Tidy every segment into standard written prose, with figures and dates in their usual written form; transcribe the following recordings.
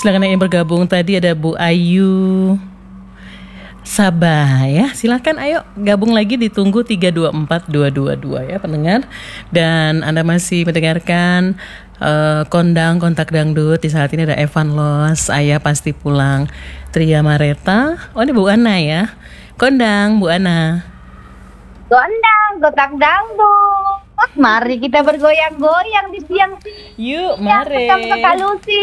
Silakan yang bergabung. Tadi ada Bu Ayu Sabah ya. Silakan ayo gabung lagi, ditunggu 324222 ya pendengar. Dan Anda masih mendengarkan Kondang Kontak Dangdut. Di saat ini ada Evan Los, Ayah Pasti Pulang, Tria Mareta. Oh ini Bu Ana ya. Kondang Bu Ana. Kondang Kontak Dangdut. Mari kita bergoyang-goyang di siang. Yuk mari. Bersama Kakak Lucy.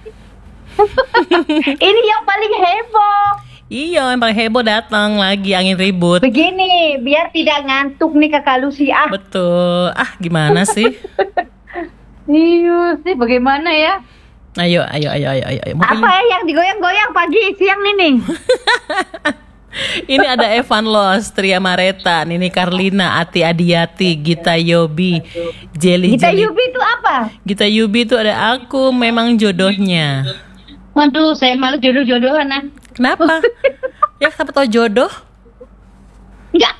Ini yang paling heboh. Iya, yang paling heboh datang lagi, angin ribut. Begini, biar tidak ngantuk nih Kakak Lucy. Betul. Gimana sih? Iya sih, bagaimana ya? Ayo. Apa ya yang digoyang-goyang pagi siang ini? Ini ada Evan Los, Tria Mareta, Nini Karlina, Ati Adiati, Gita Yobi, Jelly. Gita Yobi itu apa? Gita Yobi itu ada Aku Memang Jodohnya. Waduh, saya malu jodoh-jodohan. Kenapa? Ya, siapa tahu jodoh? Enggak.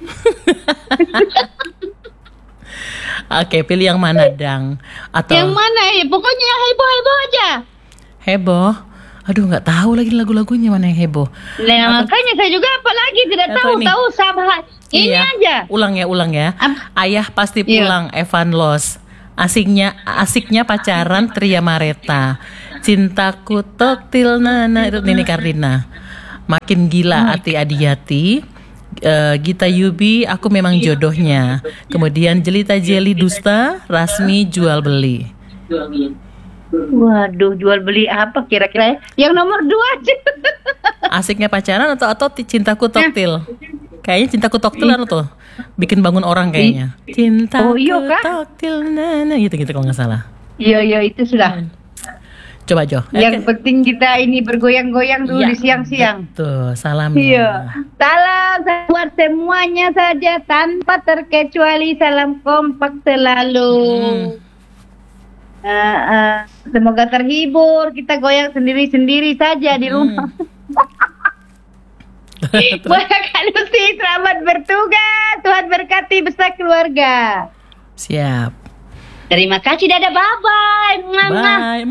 Oke, pilih yang mana, Dang? Atau yang mana ya? Pokoknya yang heboh-heboh aja. Heboh? Aduh, nggak tahu lagi lagu-lagunya mana yang heboh. Nah, makanya saya juga apalagi tidak tahu. Tahu sahabat. Ini iya. aja. Ulang ya. Ayah Pasti Pulang, Evan Los. Asiknya pacaran, Tria Mareta. Cintaku Toktil Nana, itu Nini Karlina. Makin Gila, Ati Adiati. Gita Yubi, Aku Memang Jodohnya. Kemudian Jelita Jelly Dusta, Rasmi Jual Beli. Waduh, jual beli apa kira-kira? Yang nomor 2 aja. Asiknya pacaran atau Cintaku Toktil? Kayaknya Cintaku Toktil tuh bikin bangun orang kayaknya. Cintaku Toktil Nana, gitu kalau nggak salah. Iya itu sudah. Coba Jo. Yang penting kita ini bergoyang-goyang dulu di siang-siang. Tuh, salam. Iya. Salam buat semuanya saja tanpa terkecuali, salam kompak selalu. Semoga terhibur, kita goyang sendiri-sendiri saja di rumah. Buat Kak Lucy, selamat bertugas. Tuhan berkati besar keluarga. Siap. Terima kasih, dadah, bye-bye. Bye.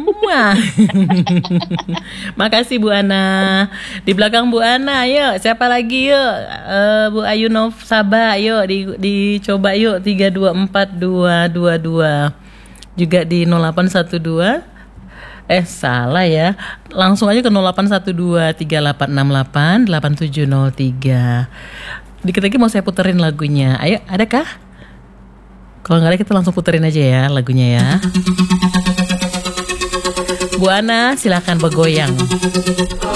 Makasih Bu Ana. Di belakang Bu Ana, yuk. Siapa lagi yuk? Bu Ayu Sabah, yuk dicoba yuk 324222. Juga di 0812. Salah ya. Langsung aja ke 081238688703. Dikit lagi mau saya puterin lagunya. Ayo, adakah? Kalau nggak ada kita langsung puterin aja ya lagunya ya. Bu Ana silakan bergoyang.